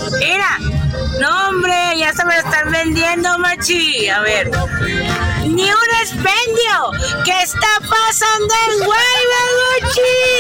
Mira, no hombre, ya se me lo están vendiendo, machi. A ver, ni un expendio. ¿Qué está pasando en Guaymas, machi?